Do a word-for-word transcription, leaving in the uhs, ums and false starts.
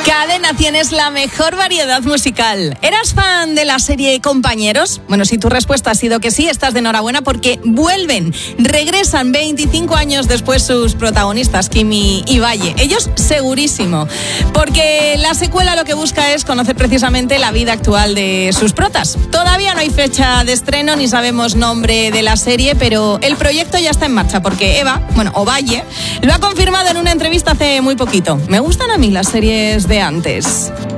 Cadena cien es la mejor variedad musical. ¿Eras fan de la serie Compañeros? Bueno, si tu respuesta ha sido que sí, estás de enhorabuena porque vuelven, regresan veinticinco años después sus protagonistas, Kimi y Valle. Ellos segurísimo, porque la secuela lo que busca es conocer precisamente la vida actual de sus protas. Todavía no hay fecha de estreno ni sabemos nombre de la serie, pero el proyecto ya está en marcha porque Eva, bueno, o Valle, lo ha confirmado en una entrevista hace muy poquito. Me gustan a mí las series de antes.